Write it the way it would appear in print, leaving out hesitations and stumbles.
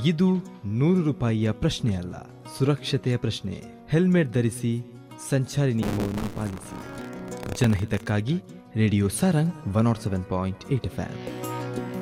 ಇದು 100 ರೂಪಾಯಿಯ ಪ್ರಶ್ನೆ ಅಲ್ಲ, ಸುರಕ್ಷತೆಯ ಪ್ರಶ್ನೆ. ಹೆಲ್ಮೆಟ್ ಧರಿಸಿ, ಸಂಚಾರಿ ನಿಯಮವನ್ನು ಪಾಲಿಸಿ. ಜನಹಿತಕ್ಕಾಗಿ ರೇಡಿಯೋ ಸಾರಂಗ್ 107.8 FM.